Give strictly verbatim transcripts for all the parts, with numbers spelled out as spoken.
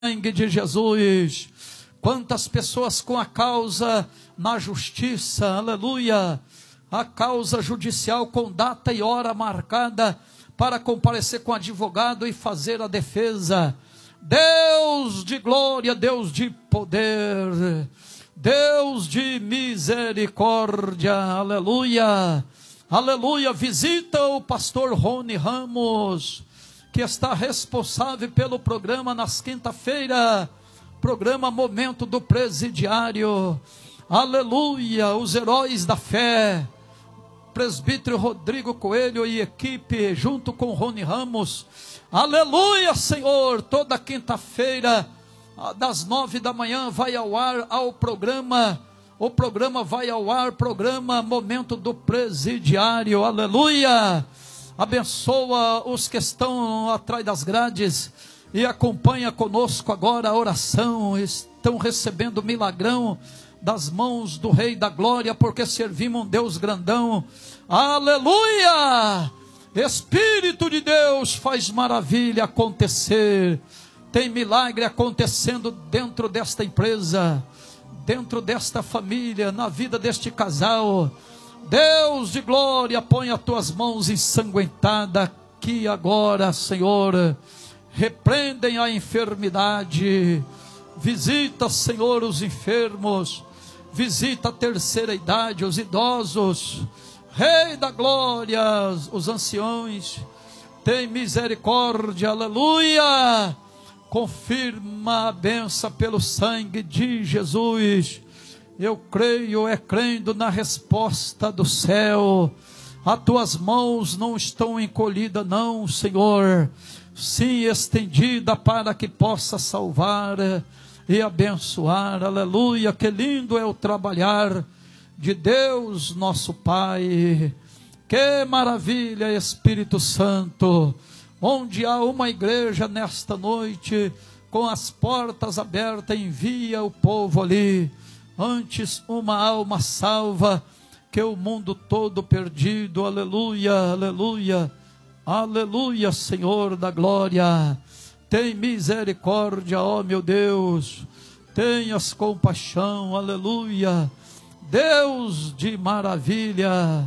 sangue de Jesus. Quantas pessoas com a causa na justiça, aleluia, a causa judicial com data e hora marcada para comparecer com advogado e fazer a defesa. Deus de glória, Deus de poder, Deus de misericórdia, aleluia, aleluia. Visita o pastor Rony Ramos, que está responsável pelo programa nas quinta-feira, programa Momento do Presidiário, aleluia, os heróis da fé, presbítero Rodrigo Coelho e equipe, junto com Rony Ramos, aleluia, Senhor. Toda quinta-feira, das nove da manhã, vai ao ar ao programa, o programa vai ao ar, programa Momento do Presidiário, aleluia. Abençoa os que estão atrás das grades e acompanha conosco agora a oração. Estão recebendo o milagrão das mãos do Rei da Glória, porque servimos um Deus grandão, aleluia. Espírito de Deus, faz maravilha acontecer. Tem milagre acontecendo dentro desta empresa, dentro desta família, na vida deste casal. Deus de glória, põe as tuas mãos ensanguentadas aqui agora, Senhor. Repreendem a enfermidade. Visita, Senhor, os enfermos. Visita a terceira idade, os idosos. Rei da glória, os anciões. Tem misericórdia, aleluia. Confirma a bênção pelo sangue de Jesus. Eu creio, é crendo na resposta do céu. As tuas mãos não estão encolhidas não, Senhor. Sim, estendida para que possa salvar e abençoar. Aleluia, que lindo é o trabalhar de Deus nosso Pai. Que maravilha, Espírito Santo. Onde há uma igreja nesta noite, com as portas abertas, envia o povo ali. Antes uma alma salva, que o mundo todo perdido. Aleluia, aleluia, aleluia, Senhor da glória. Tem misericórdia, ó meu Deus. Tenhas compaixão, aleluia. Deus de maravilha,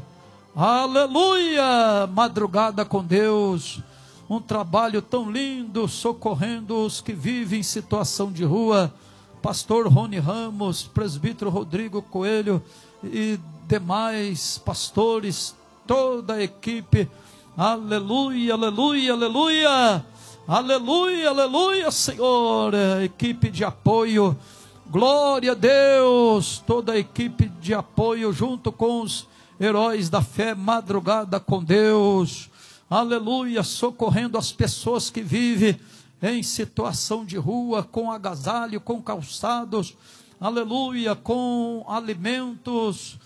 aleluia. Madrugada com Deus, um trabalho tão lindo, socorrendo os que vivem em situação de rua. Pastor Rony Ramos, presbítero Rodrigo Coelho e demais pastores, toda a equipe, aleluia, aleluia, aleluia, aleluia, aleluia, Senhor, equipe de apoio, glória a Deus, toda a equipe de apoio junto com os heróis da fé, madrugada com Deus, aleluia, socorrendo as pessoas que vivem em situação de rua, com agasalho, com calçados, aleluia, com alimentos,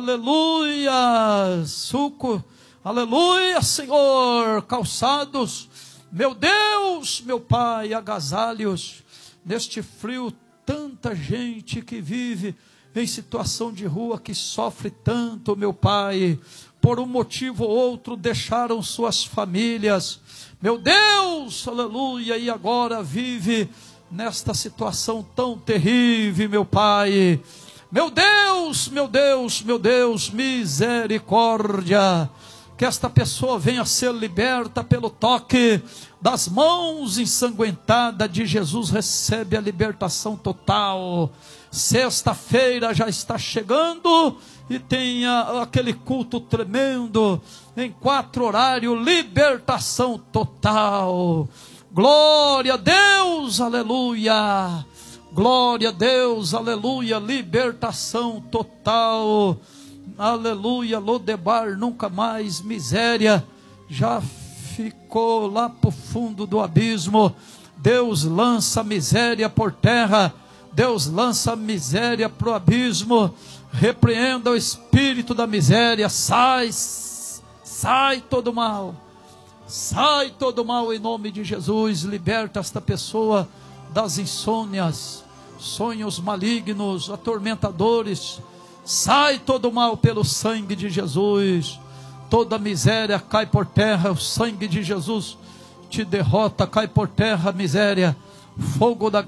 aleluia, suco, aleluia, Senhor, calçados, meu Deus, meu Pai, agasalhos, neste frio, tanta gente que vive em situação de rua, que sofre tanto, meu Pai, por um motivo ou outro, deixaram suas famílias, meu Deus, aleluia, e agora vive nesta situação tão terrível, meu Pai, meu Deus, meu Deus, meu Deus, misericórdia, que esta pessoa venha a ser liberta pelo toque das mãos ensanguentadas de Jesus. Recebe a libertação total. Sexta-feira já está chegando e tenha aquele culto tremendo, em quatro horários, libertação total. Glória a Deus, aleluia. Glória a Deus, aleluia. Libertação total. Aleluia, Lodebar, nunca mais, miséria, já ficou lá para o fundo do abismo. Deus lança a miséria por terra, Deus lança a miséria para o abismo. Repreenda o espírito da miséria, sai, sai todo mal, sai todo mal em nome de Jesus. Liberta esta pessoa das insônias, sonhos malignos, atormentadores. Sai todo mal pelo sangue de Jesus. Toda miséria cai por terra, o sangue de Jesus te derrota, cai por terra a miséria. fogo da